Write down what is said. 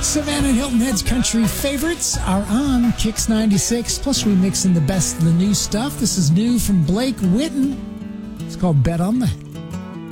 Savannah and Hilton Head's country favorites are on Kix 96. Plus, we're mixing the best of the new stuff. This is new from Blake Witten. It's called Bet on That.